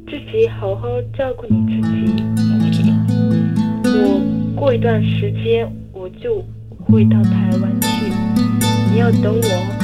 自己好好照顾你自己。 我知道。 我过一段时间我就会到台湾去，你要等我。